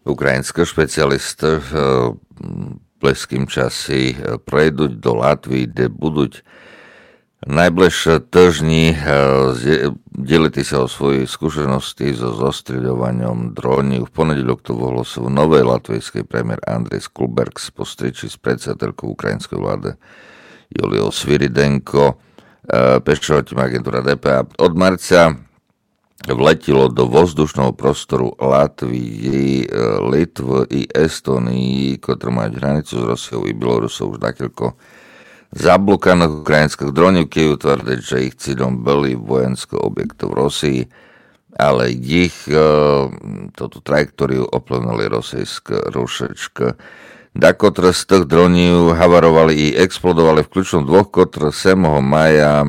Ukrajinské špecialisty v blízkym časi prejdú do Latvii, kde budú najbližšie týždni deliť sa o svoje skúsenosti so zostreľovaním dróní. V ponedeľok to ohlasil novej latvijskej premiér Andris Kulbergs po striči s predsedateľkou ukrajinskej vlády Juliou Sviridenko. Pešovatím agentúra DPA od marca vletilo do vzdušného prostoru Latvii, Litvy i Estonii, ktoré majú hranicu s Rusiou i Bielorusou už dakeľko zablokaných ukrajinských dronívky utvrdiť, že ich cílom boli vojenské objekty v Rusii, ale ich túto trajektóriu oplnuli rosijské rušečky. Dakotre z tých dronív havarovali i explodovali v kľúčnom dvoch, ktoré 7. maja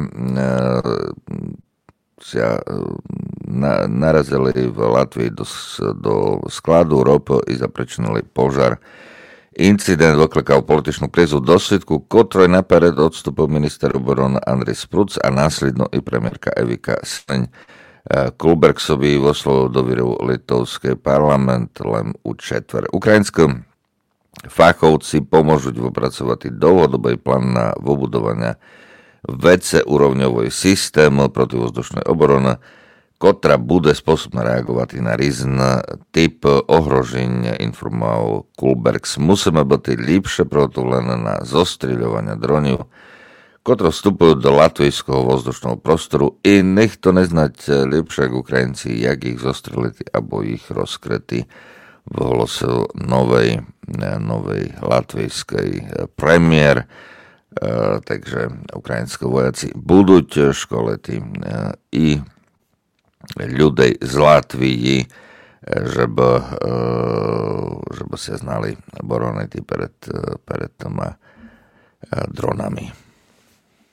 narazili v Latvii do skladu ropy i zapričinili požar. Incident vyklикав političnú krízu dosledku, ktorej naперед odstúpil minister obrany Andris Spruc a následno i premiérka Evika Sleň. Kulbergsovi vyslovil dôveru litovský parlament len u četver. Ukrajinské fachovci pomôžu vypracovať dlhodobý plán na vybudovanie viaceúrovňový systém protivzdušnej obrany, ktorá bude spôsobná reagovať na rôzne typ ohroženia, informoval Kulbergs. Musíme byť lepšie pripravení na zostreľovanie dronív, ktoré vstupujú do latvijského vzdušného prostoru i nech to neznať lepšie ako Ukrajinci, jak ich zostreliť alebo ich rozkrytí, vyhlásil novej latvijskej premiér. Takže ukrajinské vojaci budú školiť i ľudí z Latvii, že by sa znali boroniť pred tými dronami.